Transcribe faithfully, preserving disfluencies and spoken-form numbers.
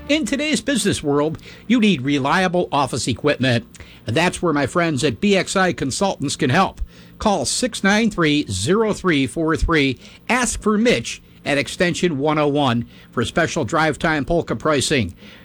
In today's business world, you need reliable office equipment. And that's where my friends at B X I Consultants can help. Call six nine three, zero three four three. Ask for Mitch at extension one oh one for special drive time polka pricing.